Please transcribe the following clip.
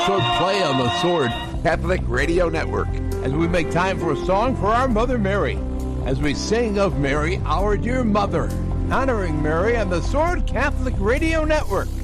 Sword Play on the Sword Catholic Radio Network as we make time for a song for our Mother Mary, as we sing of Mary, our dear mother, honoring Mary on the Sword Catholic Radio Network.